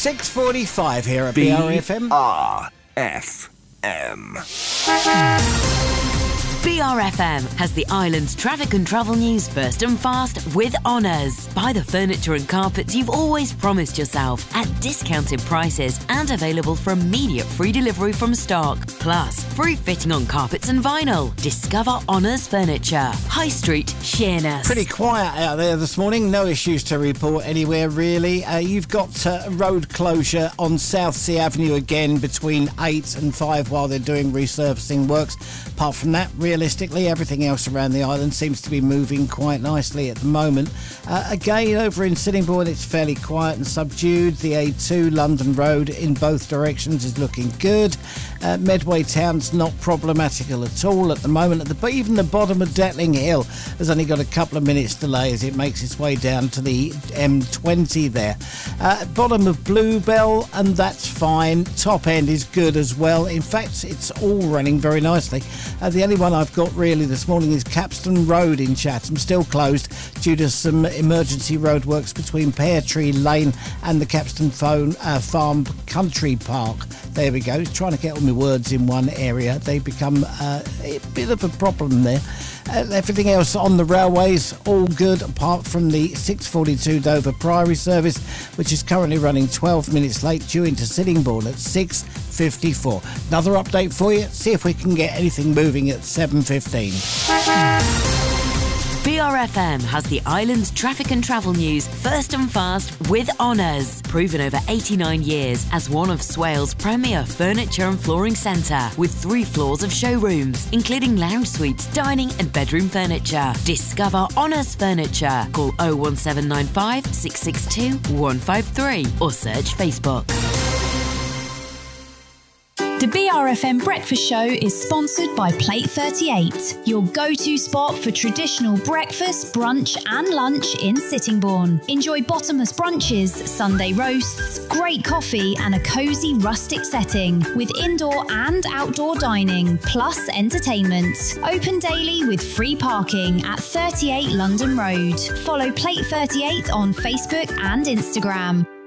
6:45 here at BRFM. BRFM. BRFM has the island's traffic and travel news first and fast with Honours. Buy the furniture and carpets you've always promised yourself at discounted prices and available for immediate free delivery from stock. Plus, free fitting on carpets and vinyl. Discover Honours Furniture. High Street, Sheerness. Pretty quiet out there this morning. No issues to report anywhere, really. You've got road closure on Southsea Avenue again between 8 and 5 while they're doing resurfacing works. Apart from that, realistically, everything else around the island seems to be moving quite nicely at the moment. Again, over in Sittingbourne, it's fairly quiet and subdued. The A2 London Road in both directions is looking good. Medway Town's not problematical at all at the moment. But even the bottom of Detling Hill has only got a couple of minutes delay as it makes its way down to the M20 there. Bottom of Bluebell, and that's fine. Top end is good as well. In fact, it's all running very nicely. The only one I've got really this morning is Capstan Road in Chatham, still closed due to some emergency roadworks between Pear Tree Lane and the Capstan Farm Country Park. There we go. Trying to get all my words in one area. They become a bit of a problem there. Everything else on the railways, all good, apart from the 6:42 Dover Priory service, which is currently running 12 minutes late, due into Sittingbourne at 6:54. Another update for you. See if we can get anything moving at 7:15. BRFM has the island's traffic and travel news first and fast with Honours. Proven over 89 years as one of Swales' premier furniture and flooring centre, with 3 floors of showrooms, including lounge suites, dining and bedroom furniture. Discover Honours Furniture. Call 01795 662 153 or search Facebook. The BRFM Breakfast Show is sponsored by Plate 38, your go-to spot for traditional breakfast, brunch and lunch in Sittingbourne. Enjoy bottomless brunches, Sunday roasts, great coffee and a cosy rustic setting with indoor and outdoor dining, plus entertainment. Open daily with free parking at 38 London Road. Follow Plate 38 on Facebook and Instagram.